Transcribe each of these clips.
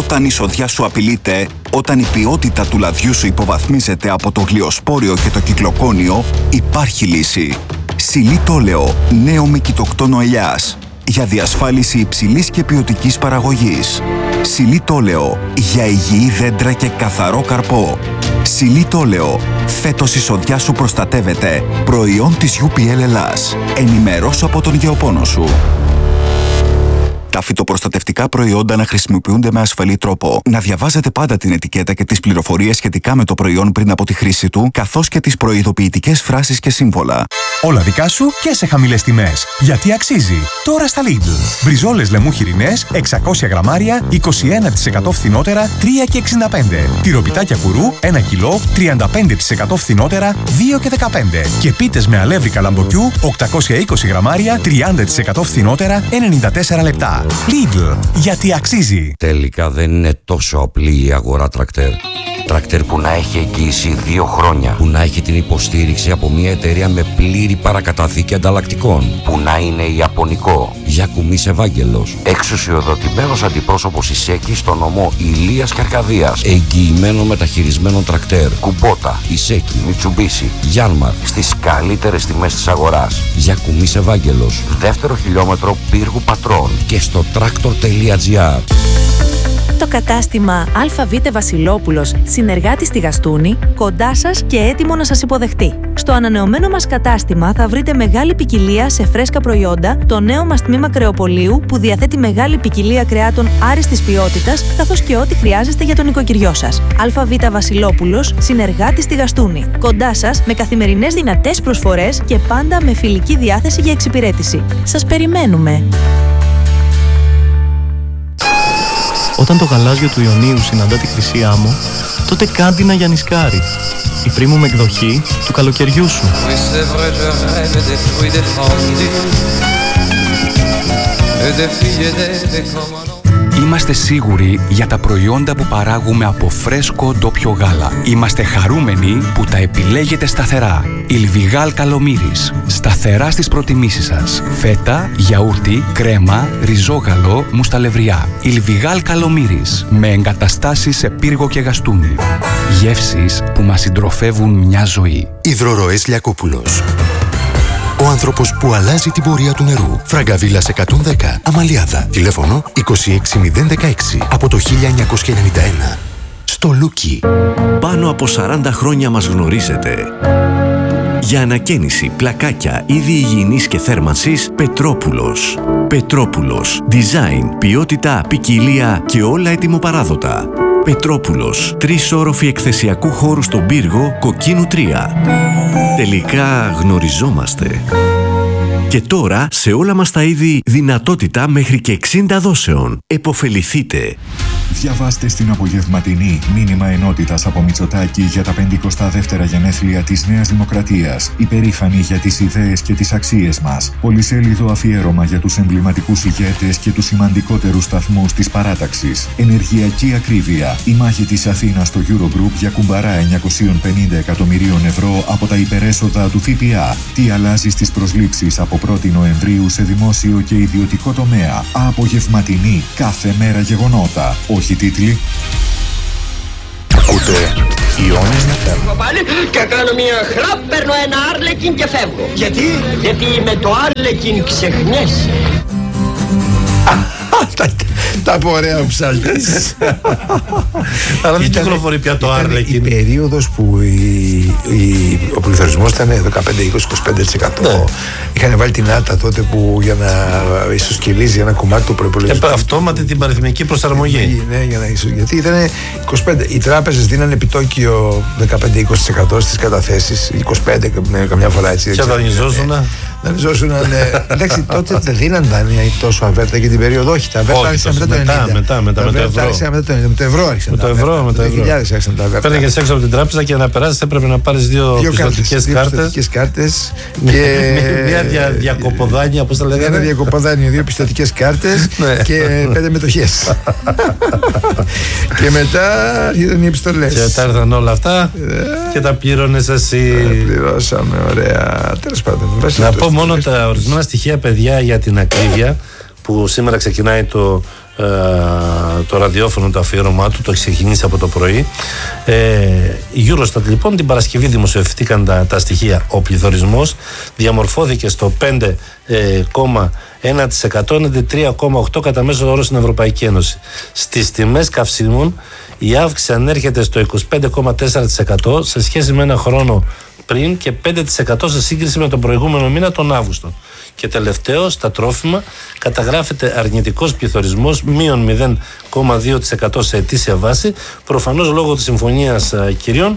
Όταν η σοδιά σου απειλείται, όταν η ποιότητα του λαδιού σου υποβαθμίζεται από το γλιοσπόριο και το κυκλοκόνιο, υπάρχει λύση. Xylitoleo, νέο μικητοκτόνο ελιάς, για διασφάλιση υψηλής και ποιοτικής παραγωγής. Xylitoleo, για υγιή δέντρα και καθαρό καρπό. Xylitoleo, φέτος η σοδιά σου προστατεύεται. Προϊόν της UPL Ελλάς. Ενημερώσου από τον γεωπόνο σου. Τα φυτοπροστατευτικά προϊόντα να χρησιμοποιούνται με ασφαλή τρόπο. Να διαβάζετε πάντα την ετικέτα και τις πληροφορίες σχετικά με το προϊόν πριν από τη χρήση του, καθώς και τις προειδοποιητικές φράσεις και σύμβολα. Όλα δικά σου και σε χαμηλές τιμές. Γιατί αξίζει. Τώρα στα Lidl. Μπριζόλες λεμού χοιρινές, 600 γραμμάρια, 21% φθηνότερα, 3,65. Τυροπιτάκια κουρού, 1 κιλό, 35% φθηνότερα, 2,15. Και πίτες με αλεύρι καλαμποκιού, 820 γραμμάρια, 30% φθηνότερα, 94 λεπτά. Lidl. Γιατί αξίζει. Τελικά δεν είναι τόσο απλή η αγορά τρακτέρ. Τρακτέρ που να έχει εγγύηση 2 χρόνια, που να έχει την υποστήριξη από μια εταιρεία με πλήρη παρακαταθήκη ανταλλακτικών, που να είναι ιαπωνικό. Γιακουμής Ευάγγελος, εξουσιοδοτημένος αντιπρόσωπος Ισέκη στο νομό Ηλίας και Αρκαδίας, εγγυημένο μεταχειρισμένο τρακτέρ. Κουμπότα, Ισέκη, Μιτσουμπίσι, Γιάνμαρ, στις καλύτερες τιμές της αγοράς. Γιακουμής Ευάγγελος, δεύτερο χιλιόμετρο Πύργου Πατρών και στο tractor.gr. Το κατάστημα ΑΒ Βασιλόπουλος, συνεργάτη στη Γαστούνη, κοντά σας και έτοιμο να σας υποδεχτεί. Στο ανανεωμένο μας κατάστημα θα βρείτε μεγάλη ποικιλία σε φρέσκα προϊόντα, το νέο μας τμήμα κρεοπολίου που διαθέτει μεγάλη ποικιλία κρεάτων άριστης ποιότητας, καθώς και ό,τι χρειάζεστε για τον οικοκυριό σας. ΑΒ Βασιλόπουλος, συνεργάτη στη Γαστούνη. Κοντά σας με καθημερινές δυνατές προσφορές και πάντα με φιλική διάθεση για εξυπηρέτηση. Σας περιμένουμε! Όταν το γαλάζιο του Ιωνίου συναντά τη χρυσή άμμο, τότε κάντινα για νησκάρι. Η premium εκδοχή του καλοκαιριού σου. Είμαστε σίγουροι για τα προϊόντα που παράγουμε από φρέσκο ντόπιο γάλα. Είμαστε χαρούμενοι που τα επιλέγετε σταθερά. Ιλβιγάλ Καλομύρης. Σταθερά στις προτιμήσεις σας. Φέτα, γιαούρτι, κρέμα, ριζόγαλο, μουσταλευριά. Ιλβιγάλ Καλομύρης. Με εγκαταστάσεις σε Πύργο και Γαστούνη. Γεύσεις που μας συντροφεύουν μια ζωή. Υδροροές Λιακόπουλος. Ο άνθρωπος που αλλάζει την πορεία του νερού. Φραγκαβίλας 110, Αμαλιάδα. Τηλέφωνο 26016 από το 1991. Στο Λούκι. Πάνω από 40 χρόνια μας γνωρίζετε. Για ανακαίνιση, πλακάκια, είδη υγιεινής και θέρμανσης, Πετρόπουλος. Πετρόπουλος. Design, ποιότητα, ποικιλία και όλα ετοιμοπαράδοτα. Πετρόπουλος. 3 όροφοι εκθεσιακού χώρου στον Πύργο, Κοκκίνου 3. Τελικά γνωριζόμαστε. Και τώρα σε όλα μας τα είδη δυνατότητα μέχρι και 60 δόσεων. Εποφεληθείτε. Διαβάστε στην απογευματινή μήνυμα ενότητας από Μητσοτάκη για τα 52η γενέθλια της Νέας Δημοκρατίας. Υπερήφανοι για τις ιδέες και τις αξίες μας. Πολυσέλιδο αφιέρωμα για τους εμβληματικούς ηγέτες και τους σημαντικότερους σταθμούς της παράταξης. Ενεργειακή ακρίβεια. Η μάχη της Αθήνας στο Eurogroup για κουμπαρά 950 εκατομμυρίων ευρώ από τα υπερέσοδα του ΦΠΑ. Τι αλλάζει στις προσλήψεις από 1η Νοεμβρίου σε δημόσιο και ιδιωτικό τομέα. Απογευματινή. Κάθε μέρα γεγονότα. Όχι τίτλοι. Ακούτε Ιώνες να φεύγω. Πάλι και κάνω μια χραπ, παίρνω ένα άρλεκιν και φεύγω. Γιατί? Γιατί με το άρλεκιν ξεχνιέσαι. Τα πω ωραία ο ψάλτης. Αλλά δεν κυκλοφορεί πια το Άρλεκιν. Η περίοδος που ο πληθωρισμός ήταν 15-20-25%. Είχαν βάλει την Άτα τότε που για να ισοσκελίζει ένα κομμάτι του προϋπολογισμού. Αυτόματη την αριθμητική προσαρμογή. Ναι, για να γιατί ήταν 25%. Οι τράπεζες δίνανε επιτόκιο 15-20% στις καταθέσεις, 25% καμιά φορά έτσι. Και δανειζόσουνα. Εντάξει, τότε δεν δίναν δάνεια τόσο αβέρτα για την περίοδο. Όχι, τα αβέρτα άρχισαν μετά το 90. Μετά το ευρώ. Με το ευρώ άρχισαν. Με το ευρώ. Παίρνεις έξω από την τράπεζα και να περάσεις έπρεπε να πάρεις δύο πιστωτικές κάρτες. Μια διακοποδάνεια, πώς τα λέγανε. Ένα διακοποδάνιο, 2 πιστωτικές κάρτες και 5 μετοχές. Και μετά ήταν οι επιστολές. Και τα έρθαν όλα αυτά και τα πλήρωνες εσύ. Πληρώσαμε, ωραία. Τέλος πάντων. Να πω μόνο τα ορισμένα στοιχεία, παιδιά, για την ακρίβεια που σήμερα ξεκινάει το το ραδιόφωνο, το αφιέρωμά του, το έχει ξεκινήσει από το πρωί. Η Eurostat λοιπόν την Παρασκευή δημοσιευθήκαν τα στοιχεία. Ο πληθωρισμός διαμορφώθηκε στο 5,1% έναντι 3,8% κατά μέσο όρο στην Ευρωπαϊκή Ένωση. Στις τιμές καυσίμων η αύξηση ανέρχεται στο 25,4% σε σχέση με ένα χρόνο πριν και 5% σε σύγκριση με τον προηγούμενο μήνα, τον Αύγουστο. Και τελευταίο, στα τρόφιμα καταγράφεται αρνητικός πληθωρισμός μείον 0,2% σε ετήσια βάση, προφανώς λόγω της συμφωνίας κυρίων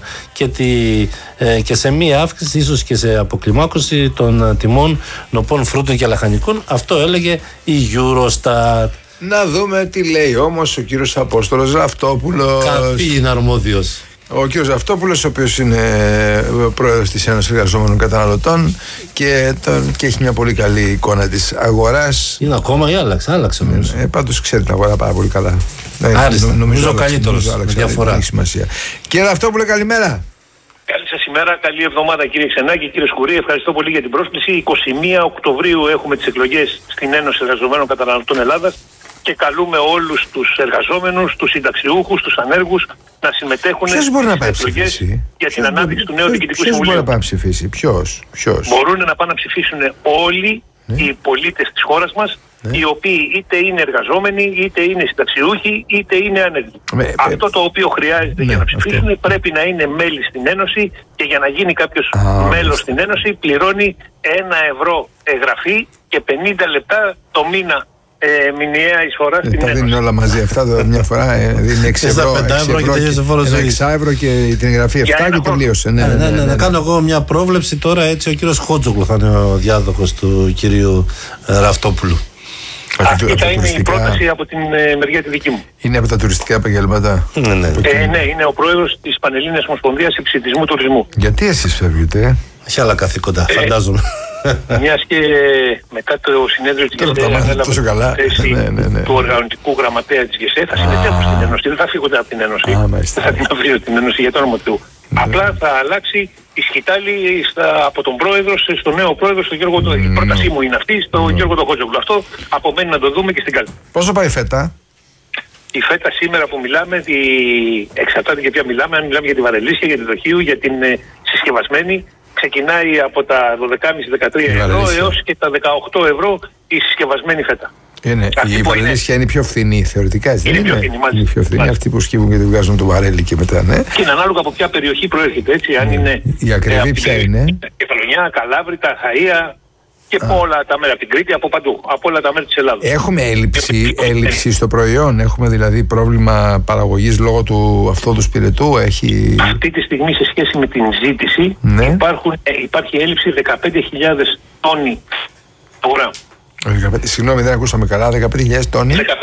και σε μία αύξηση, ίσως και σε αποκλιμάκωση των τιμών νοπών φρούτων και λαχανικών. Αυτό έλεγε η Eurostat. Να δούμε τι λέει όμως ο κύριος Απόστολος Ραφτόπουλος. Καφή είναι αρμόδιος. Ο κύριος Ραφτόπουλος, ο οποίος είναι πρόεδρος της Ένωσης Εργαζόμενων Καταναλωτών και έχει μια πολύ καλή εικόνα της αγοράς. Είναι ακόμα ή άλλαξε νομίζω. Πάντως ξέρει την αγορά πάρα πολύ καλά. Άριστα, νομίζω ο καλύτερος με διαφορά. Κύριε Ραφτόπουλε, καλημέρα. Καλή σας ημέρα, καλή εβδομάδα κύριε Ξενάκη, κύριε Σκουρή. Ευχαριστώ πολύ για την πρόσκληση. 21 Οκτωβρίου έχουμε τις εκλογές στην Ένωση Εργαζομένων Καταναλωτών Ελλάδας και καλούμε όλους τους εργαζόμενους, τους συνταξιούχους, τους ανέργους να συμμετέχουν στις εκλογές για την ανάπτυξη του νέου Διοικητικού Συμβουλίου. Ποιος μπορεί να πάει να ψηφίσει, ποιος? Μπορούν να πάνε να ψηφίσουν όλοι οι πολίτες της χώρας μας, οι οποίοι είτε είναι εργαζόμενοι, είτε είναι συνταξιούχοι, είτε είναι άνεργοι. Αυτό το οποίο χρειάζεται για να ψηφίσουν πρέπει να είναι μέλη στην Ένωση και για να γίνει κάποιος μέλος στην Ένωση πληρώνει 1 ευρώ εγγραφή και 50 λεπτά το μήνα μηνιαία εισφορά στην Ένωση. Τα δίνουν όλα μαζί αυτά, μια φορά δίνει 6 ευρώ, 6 ευρώ και την εγγραφή 7 και τελείωσε. Να κάνω εγώ μια πρόβλεψη τώρα, έτσι ο κύριος Χότζογλου θα είναι ο διάδοχος του κυρίου Ραφτόπουλου. Αυτή θα είναι η πρόταση από την μεριά τη δική μου. Είναι από τα τουριστικά επαγγέλματα. Ναι, είναι ο πρόεδρος της Πανελλήνιας Ομοσπονδίας Επισιτισμού Τουρισμού. Γιατί εσείς φεύγετε? Έχει άλλα καθήκοντα, φαντάζομαι. Μιας και μετά το συνέδριο της ΓΕΣΕ έλαβε τη θέση του οργανωτικού γραμματέα της ΓΕΣΕ, θα συμμετέχω στην Ένωση, δεν θα φύγω από την Ένωση, δεν θα την αφήσω την Ένωση για το όνομα του. Απλά θα αλλάξει η σκητάλη από τον πρόεδρο στον νέο πρόεδρο, στον Γιώργο Τόχετ. Η πρότασή μου είναι αυτή, στον Γιώργο Τόχετ. Αυτό απομένει να το δούμε και στην κάλπη. Πόσο πάει η φέτα? Η φέτα σήμερα που μιλάμε, εξαρτάται για ποια μιλάμε, αν μιλάμε για τη Βαρελίσια, για τη Δοχείου, για την συσκευασμένη, ξεκινάει από τα 12,5-13 ευρώ έως και τα 18 ευρώ η συσκευασμένη φέτα. Η Βαρελίσια είναι πιο φθηνή θεωρητικά, έτσι δεν είναι? Είναι πιο φθηνή, αυτοί που σκύβουν και τη βγάζουν το βαρέλι και μετά, ναι. Και είναι ανάλογα από ποια περιοχή προέρχεται, έτσι. Αν είναι. Η ακριβή ποια είναι? Κεφαλονιά, Καλάβρητα, Χαΐα και από όλα τα μέρη, από την Κρήτη, από παντού, από όλα τα μέρη της Ελλάδας. Έχουμε έλλειψη στο προϊόν, έχουμε δηλαδή πρόβλημα παραγωγής λόγω του αυτόδους πυρετού. Αυτή τη στιγμή σε σχέση με την ζήτηση υπάρχει έλλειψη 15.000 τόνοι αγορά. Συγγνώμη, δεν ακούσαμε καλά. 15.000 τόνοι. 15.000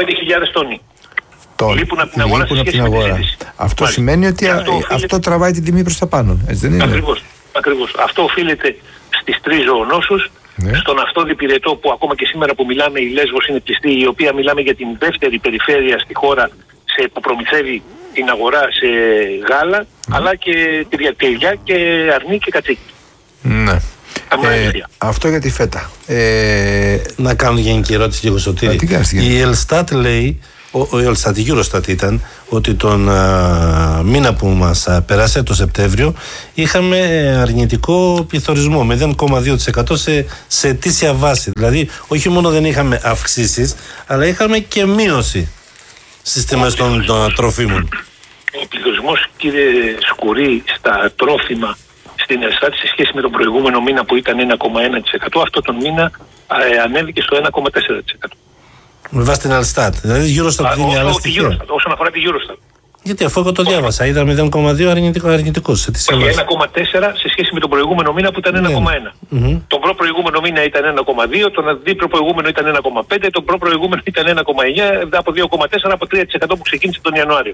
τόνοι. Λείπουν από την αγορά σε σχέση με τη ζήτηση. Αυτό σημαίνει ότι αυτό τραβάει την τιμή προς τα πάνω. Έτσι δεν είναι? Ακριβώς. Αυτό οφείλεται στις 3 ζωονόσους, στον αυτόδη πυρετό που ακόμα και σήμερα που μιλάμε η Λέσβος είναι κλειστή, η οποία μιλάμε για την δεύτερη περιφέρεια στη χώρα που προμηθεύει την αγορά σε γάλα, αλλά και τυριά και αρνί και κατσίκι. Ναι. Αυτό για τη φέτα. Να κάνω γενική ερώτηση λίγο Σωτήρη. Η Ελστάτ λέει, η Eurostat ήταν, ότι τον μήνα που μας περάσε το Σεπτέμβριο είχαμε αρνητικό πληθωρισμό 0,2% σε ετήσια βάση. Δηλαδή όχι μόνο δεν είχαμε αυξήσεις, αλλά είχαμε και μείωση στις τιμές των τροφίμων. Ο πληθωρισμός, κύριε Σκουρή, στα τρόφιμα στην Ελστάτ σε σχέση με τον προηγούμενο μήνα που ήταν 1,1%, αυτό τον μήνα ανέβηκε στο 1,4%. Με βάση την Ελστάτ. Δηλαδή η Eurostat δίνει άλλα στοιχεία. Όσον αφορά τη Eurostat. Γιατί αφού εγώ το διάβασα, ήταν 0,2 αρνητικός. 1,4 σε σχέση με τον προηγούμενο μήνα που ήταν 1,1. Τον προπροηγούμενο μήνα ήταν 1,2, τον αντίπροπροηγούμενο ήταν 1,5, τον προπροηγούμενο ήταν 1,9, από 2,4 από 3% που ξεκίνησε τον Ιανουάριο.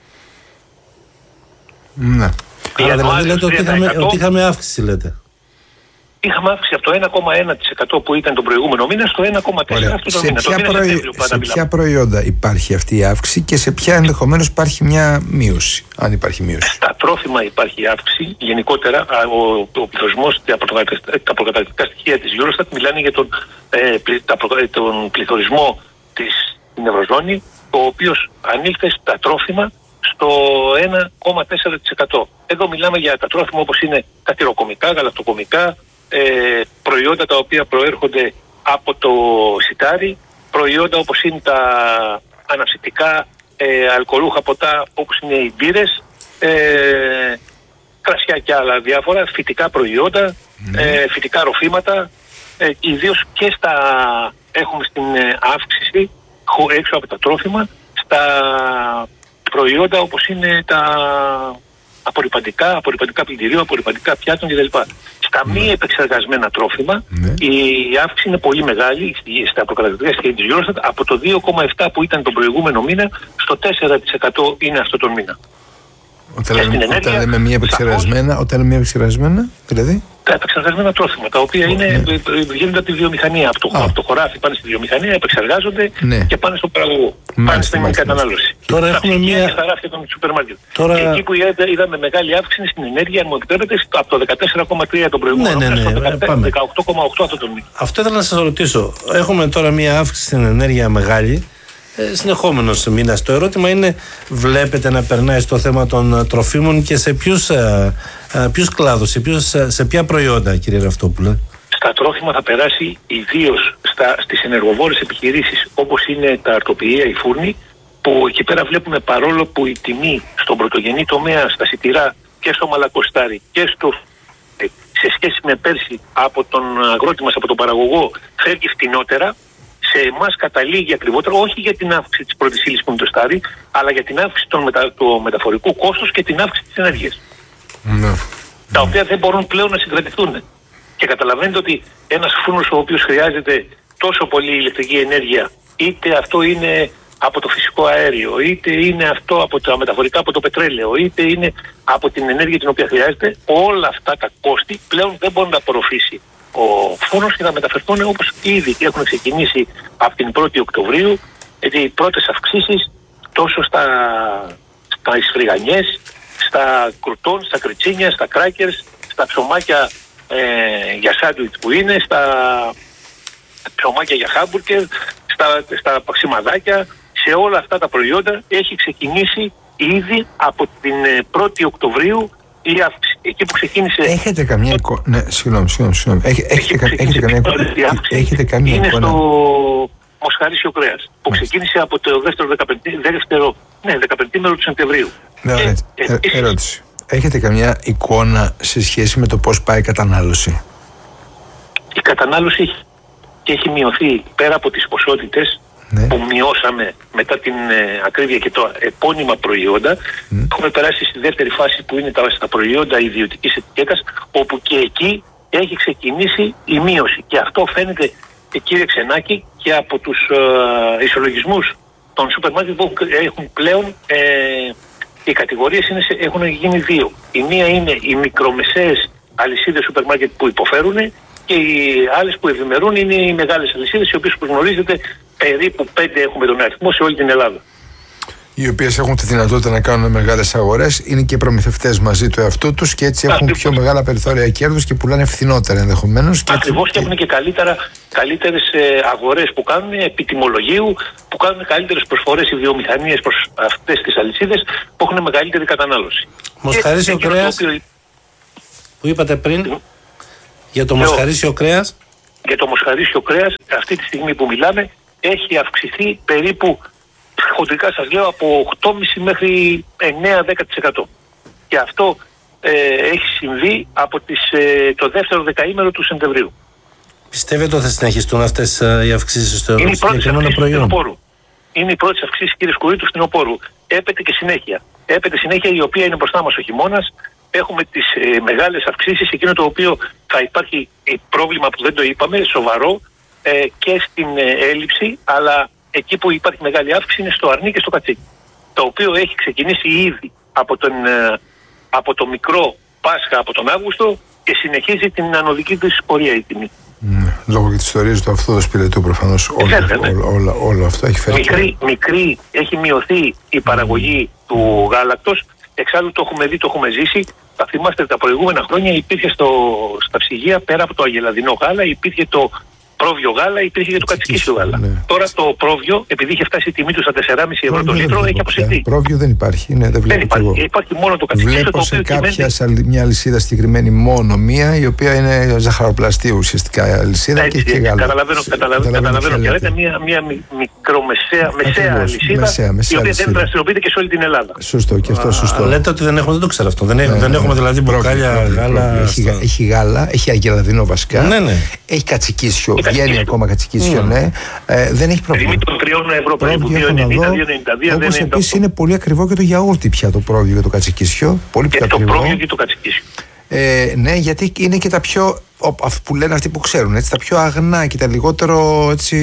Ναι. Άρα δηλαδή λέτε ότι είχαμε αύξηση, λέτε. Είχαμε αύξηση από το 1,1% που ήταν τον προηγούμενο μήνα στο 1,4% αυτό το μήνα. Σε ποια προϊόντα υπάρχει αυτή η αύξηση και σε ποια ενδεχομένως υπάρχει μια μείωση, αν υπάρχει μείωση? Στα τρόφιμα υπάρχει αύξηση. Γενικότερα ο πληθωρισμός, τα προκαταρκτικά στοιχεία της Eurostat μιλάνε για τον πληθωρισμό στην Ευρωζώνη ο οποίος ανήλθε στα τρόφιμα στο 1,4%. Εδώ μιλάμε για τα τρόφιμα όπως είναι τα τυροκομικά, γαλακτοκομικά, προϊόντα τα οποία προέρχονται από το σιτάρι, προϊόντα όπως είναι τα αναψυκτικά αλκοολούχα ποτά όπως είναι οι μπύρες, κρασιά και άλλα διάφορα, φυτικά προϊόντα, φυτικά ροφήματα, ιδίως και έχουμε στην αύξηση έξω από τα τρόφιμα στα προϊόντα όπως είναι τα απορρυπαντικά πλυντηρίων, απορρυπαντικά πιάτων κτλ. Στα μη επεξεργασμένα τρόφιμα η αύξηση είναι πολύ μεγάλη στα προκαταρκτικά στοιχεία της Eurostat, από το 2,7 που ήταν τον προηγούμενο μήνα στο 4% είναι αυτό τον μήνα. Όταν λέμε μη επεξεργασμένα, δηλαδή. Τα επεξεργασμένα τρόφιμα, τα οποία γίνονται από τη βιομηχανία. Από το χωράφι πάνε στη βιομηχανία, επεξεργάζονται και πάνε στον παραγωγό. Πάνε στην κατανάλωση. Τώρα έχουμε μία. Στα ράφια των σούπερ μάρκετ. Και εκεί που είδαμε μεγάλη αύξηση στην ενέργεια, αν μου επιτρέπετε, από το 14,3 τον προηγούμενο μήνα στο 18,8 αυτό τον μήνα. Αυτό ήθελα να σας ρωτήσω. Έχουμε τώρα μία αύξηση στην ενέργεια μεγάλη. Συνεχόμενος μήνας. Το ερώτημα είναι, βλέπετε να περνάει στο θέμα των τροφίμων και σε ποιους κλάδους, σε ποια προϊόντα, κύριε Ραυτόπουλε? Στα τρόφιμα θα περάσει ιδίως στις ενεργοβόρες επιχειρήσεις όπως είναι τα αρτοποιεία, οι φούρνοι, που εκεί πέρα βλέπουμε, παρόλο που η τιμή στον πρωτογενή τομέα, στα σιτηρά και στο μαλακοστάρι και σε σχέση με πέρσι από τον αγρότη μας, από τον παραγωγό, φεύγει φτηνότερα, σε εμάς καταλήγει ακριβότερα, όχι για την αύξηση της πρώτης ύλης που είναι το στάρι, αλλά για την αύξηση του μεταφορικού κόστους και την αύξηση της ενέργειας. Τα οποία δεν μπορούν πλέον να συγκρατηθούν. Και καταλαβαίνετε ότι ένας φούρνος ο οποίος χρειάζεται τόσο πολύ ηλεκτρική ενέργεια, είτε αυτό είναι από το φυσικό αέριο, είτε είναι αυτό από τα μεταφορικά, από το πετρέλαιο, είτε είναι από την ενέργεια την οποία χρειάζεται, όλα αυτά τα κόστη πλέον δεν μπορούν να απορροφήσει ο φούρνος και να μεταφερθούν όπως ήδη έχουν ξεκινήσει από την 1η Οκτωβρίου, γιατί οι πρώτες αυξήσεις τόσο στα ισφρυγανιές, στα κρουτών, στα κριτσίνια, στα κράκερς, στα ψωμάκια για σάντουιτς που είναι, στα ψωμάκια για χάμπουργκερ, στα παξιμαδάκια, σε όλα αυτά τα προϊόντα έχει ξεκινήσει ήδη από την 1η Οκτωβρίου η αύξηση. Εκεί που ξεκίνησε. Έχετε καμία εικόνα? Ναι, συγγνώμη. Έχετε καμία είναι εικόνα? Στο μοσχαρίσιο κρέας που ξεκίνησε από το δεύτερο 15 του Σεπτεμβρίου. Ναι, ερώτηση. Έχετε καμία εικόνα σε σχέση με το πώς πάει η κατανάλωση? Η κατανάλωση έχει μειωθεί πέρα από τις ποσότητες που μειώσαμε μετά την ακρίβεια και τα επώνυμα προϊόντα. Έχουμε περάσει στη δεύτερη φάση που είναι στα προϊόντα ιδιωτικής ετικέτας, όπου και εκεί έχει ξεκινήσει η μείωση. Και αυτό φαίνεται, κύριε Ξενάκη, και από τους ισολογισμούς των σούπερ μάρκετ που έχουν πλέον οι κατηγορίες έχουν γίνει δύο. Η μία είναι οι μικρομεσαίες αλυσίδες σούπερ μάρκετ που υποφέρουν και οι άλλες που ευημερούν είναι οι μεγάλες αλυσίδες, οι οποίες, που γνωρίζετε, περίπου 5 έχουμε τον αριθμό σε όλη την Ελλάδα. Οι οποίες έχουν τη δυνατότητα να κάνουν μεγάλες αγορές, είναι και προμηθευτές μαζί του εαυτού τους και έτσι έχουν πιο μεγάλα περιθώρια κέρδους και πουλάνε φθηνότερα ενδεχομένως. Ακριβώς, και έχουν και καλύτερες αγορές που κάνουν επί τιμολογίου, που κάνουν καλύτερες προσφορές οι βιομηχανίες προς αυτές τις αλυσίδες που έχουν μεγαλύτερη κατανάλωση. Μοσχαρίσιο κρέας, που είπατε πριν, για το μοσχαρίσιο κρέας. Για το μοσχαρίσιο κρέας, αυτή τη στιγμή που μιλάμε, έχει αυξηθεί περίπου, χοντρικά σας λέω, από 8,5 μέχρι 9-10%. Και αυτό έχει συμβεί από το δεύτερο δεκαήμερο του Σεπτεμβρίου. Πιστεύετε ότι θα συνεχιστούν αυτές οι αυξήσεις στο συγκεκριμένο προϊόν? Είναι οι πρώτες αυξήσεις, κύριε Σκουρί, του φθινοπόρου. Έπεται και συνέχεια. Έπεται συνέχεια, η οποία είναι μπροστά μας ο χειμώνας. Έχουμε τις μεγάλες αυξήσεις, εκείνο το οποίο θα υπάρχει πρόβλημα που δεν το είπαμε, σοβαρό, και στην έλλειψη, αλλά εκεί που υπάρχει μεγάλη αύξηση είναι στο αρνί και στο κατσίκι, το οποίο έχει ξεκινήσει ήδη από το μικρό Πάσχα από τον Αύγουστο και συνεχίζει την ανωδική της πορεία η τιμή. Λόγω και της ιστορίας του αυτού πυρετού προφανώς όλο αυτό έχει φέρει. Μικρή έχει μειωθεί η παραγωγή του γάλακτος. Εξάλλου το έχουμε δει, το έχουμε ζήσει. Θα θυμάστε, τα προηγούμενα χρόνια υπήρχε στα ψυγεία, πέρα από το αγελαδινό γάλα, υπήρχε το πρόβιο γάλα, υπήρχε και το κατσικίσιο γάλα. Ναι. Τώρα το πρόβιο, επειδή είχε φτάσει η τιμή του στα 4,5 ευρώ το λίτρο, έχει αποσυρθεί. Πρόβιο δεν υπάρχει. Ναι, δεν υπάρχει μόνο το κατσικίσιο. Βλέπω σε κάποια μια αλυσίδα συγκεκριμένη μόνο μία, η οποία είναι ζαχαροπλαστή ουσιαστικά αλυσίδα. Έτσι, και γάλα. Καταλαβαίνω και λέτε μια μικρομεσαία αλυσίδα, η οποία δεν δραστηριοποιείται και σε όλη την Ελλάδα. Σωστό, και αυτό σωστό. Λέτε ότι δεν έχουμε, δεν το ξέρω αυτό. Δεν έχουμε δηλαδή μπουκάλια γάλα. Έχει γάλα, έχει αγελαδινό βασικά. Έχει κατσικίσιο, βγαίνει ακόμα κατσικίσιο, ναι. Δεν έχει πρόβλημα. Τιμή των 3 ευρώ περίπου, 2,90-2,92. Όπως επίσης είναι πολύ ακριβό και το γιαούρτι πια το πρόβιο και το κατσικίσιο. Πολύ πιο ακριβό. Και το πρόβιο και το κατσικίσιο. Ναι, γιατί είναι και τα πιο, που λένε αυτοί που ξέρουν, έτσι, τα πιο αγνά και τα λιγότερο, έτσι,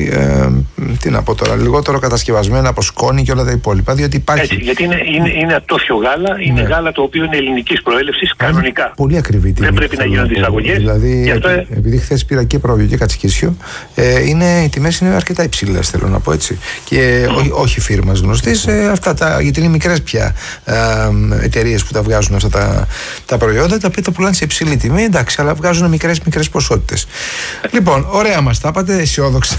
τι να πω τώρα, λιγότερο κατασκευασμένα από σκόνη και όλα τα υπόλοιπα, διότι υπάρχει... Έτσι, γιατί είναι ατόφιο γάλα, είναι γάλα το οποίο είναι ελληνικής προέλευσης κανονικά. Πολύ ακριβή τιμή. Δεν πρέπει να γίνονται εισαγωγές. Δηλαδή, επειδή χθες πήρα και πρόβιο και κατσικίσιο, οι τιμές είναι αρκετά υψηλές, θέλω να πω, έτσι. Και όχι φίρμας γνωστής, γιατί είναι μικρές πια εταιρείες που τα βγάζουν αυτά τα προϊόντα, τα οποία τα πουλάνε σε υψηλή τιμή, εντάξει, αλλά βγάζουν μικρές ποσότητες. Λοιπόν, ωραία μας τα είπατε, αισιόδοξα.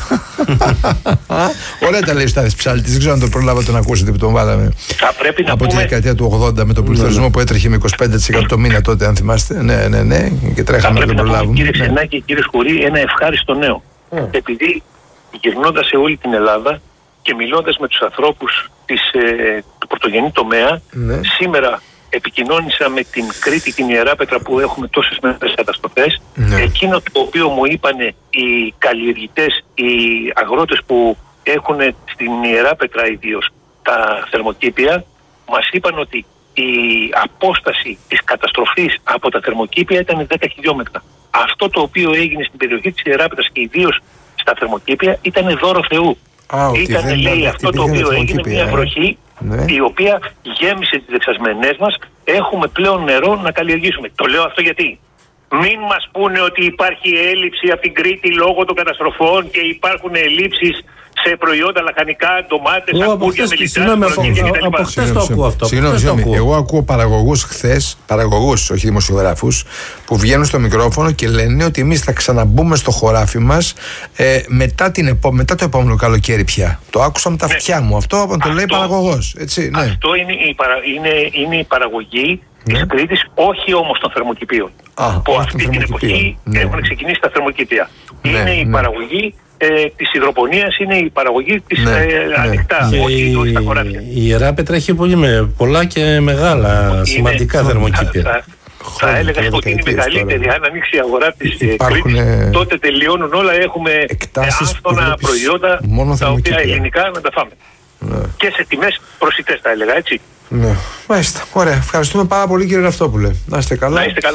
Ωραία τα λέει ο Στάθης Ψάλτης, δεν ξέρω αν το προλάβατε να ακούσετε που τον βάλαμε από τη δεκαετία του 80 με τον πληθωρισμό που έτρεχε με 25% το μήνα τότε, αν θυμάστε. Ναι, και τρέχαμε να τον προλάβουμε. Κύριε Ξενάκη και κύριε Σκουρή, ένα ευχάριστο νέο. Επειδή γυρνώντας σε όλη την Ελλάδα και μιλώντας με τους ανθρώπους του πρωτογενή τομέα, σήμερα επικοινώνησα με την Κρήτη, την Ιεράπετρα, που έχουμε τόσες μεγάλες καταστροφές. Εκείνο το οποίο μου είπανε οι καλλιεργητές, οι αγρότες που έχουν στην Ιεράπετρα ιδίως τα θερμοκήπια, μας είπαν ότι η απόσταση της καταστροφής από τα θερμοκήπια ήταν 10 χιλιόμετρα. Αυτό το οποίο έγινε στην περιοχή της Ιεράπετρας και ιδίως στα θερμοκήπια ήταν δώρο Θεού. Ήταν, λέει, αυτό το οποίο έγινε μια βροχή, η οποία γέμισε τις δεξασμενές μας. Έχουμε πλέον νερό να καλλιεργήσουμε. Το λέω αυτό γιατί μην μας πούνε ότι υπάρχει έλλειψη από την Κρήτη λόγω των καταστροφών και υπάρχουν ελλείψεις σε προϊόντα λαχανικά, ντομάτες, αγκούρια, μελιτζάνες. Από χθες το ακούω αυτό. Συγγνώμη, εγώ ακούω παραγωγούς χθες, όχι δημοσιογράφους, που βγαίνουν στο μικρόφωνο και λένε ότι εμείς θα ξαναμπούμε στο χωράφι μας μετά το επόμενο καλοκαίρι πια. Το άκουσα με τα αυτιά μου. Αυτό το λέει παραγωγός. Αυτό είναι η παραγωγή της Κρήτης, όχι όμως των θερμοκηπίων. Από αυτή την εποχή έχουν ξεκινήσει τα θερμοκήπια. Είναι η παραγωγή της υδροπονίας, είναι η παραγωγή της ανοιχτά, όχι στα χωράφια. Η Ιεράπετρα έχει πολλά και μεγάλα σημαντικά θερμοκήπια. Θα έλεγα ότι είναι η μεγαλύτερη. Αν ανοίξει η αγορά της Κρήτης, τότε τελειώνουν όλα. Έχουμε άφθονα προϊόντα τα οποία ελληνικά να τα φάμε. Και σε τιμές προσιτές, θα έλεγα, έτσι. Ναι, μάλιστα. Ωραία. Ευχαριστούμε πάρα πολύ, κύριε Ραυτόπουλε. Να είστε καλά. Να είστε καλά.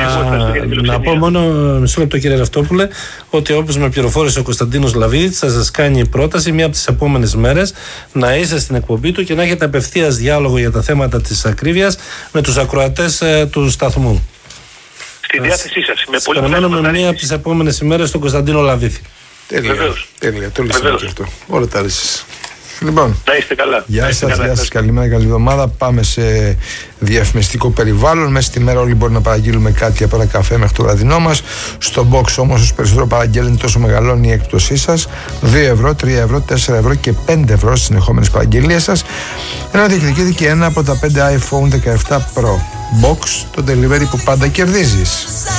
Να πω μόνο μισό λεπτό, κύριε Ραυτόπουλε, ότι όπως με πληροφόρησε ο Κωνσταντίνος Λαβίδης, θα σας κάνει πρόταση μία από τις επόμενες μέρες να είστε στην εκπομπή του και να έχετε απευθείας διάλογο για τα θέματα της ακρίβειας με τους ακροατές του σταθμού. Στη διάθεσή σας. Με πολύ περιμένουμε μία από τις επόμενες ημέρες τον Κωνσταντίνο Λαβίδη. Τέλεια. Το λύσαμε και αυτό. Όλα τα λύσεις. Λοιπόν, να είστε καλά. Γεια σας, καλημέρα, καλή εβδομάδα. Πάμε σε διαφημιστικό περιβάλλον. Μέσα στη μέρα όλοι μπορεί να παραγγείλουμε κάτι από ένα καφέ μέχρι το βραδινό μας. Στο box όμως, όσο περισσότερο παραγγέλνετε, τόσο μεγαλώνει η έκπτωσή σας. 2 ευρώ, 3 ευρώ, 4 ευρώ και 5 ευρώ στις συνεχόμενες παραγγελίες σας. Ενώ διεκδικείτε και ένα από τα 5 iPhone 17 Pro. Box, το delivery που πάντα κερδίζεις.